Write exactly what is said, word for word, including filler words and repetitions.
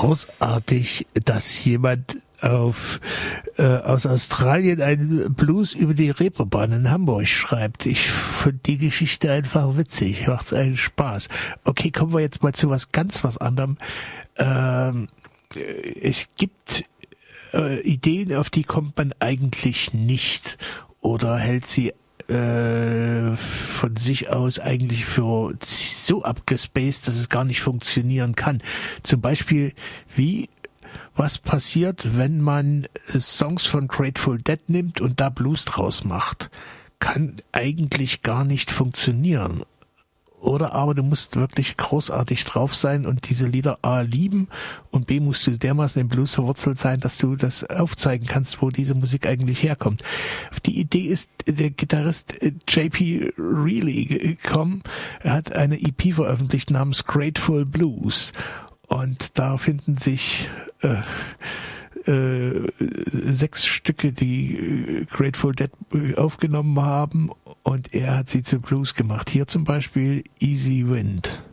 großartig, dass jemand auf äh, aus Australien einen Blues über die Reeperbahn in Hamburg schreibt. Ich finde die Geschichte einfach witzig, macht einen Spaß. Okay, kommen wir jetzt mal zu was ganz was anderem. Ähm, es gibt äh, Ideen, auf die kommt man eigentlich nicht oder hält sie äh, von sich aus eigentlich für so abgespaced, dass es gar nicht funktionieren kann. Zum Beispiel, wie was passiert, wenn man Songs von Grateful Dead nimmt und da Blues draus macht? Kann eigentlich gar nicht funktionieren. Oder aber du musst wirklich großartig drauf sein und diese Lieder A lieben und B musst du dermaßen im Blues verwurzelt sein, dass du das aufzeigen kannst, wo diese Musik eigentlich herkommt. Auf die Idee ist der Gitarrist J P Reilly gekommen. Er hat eine E P veröffentlicht namens Grateful Blues. Und da finden sich äh, äh, sechs Stücke, die Grateful Dead aufgenommen haben, und er hat sie zu Blues gemacht. Hier zum Beispiel Easy Wind.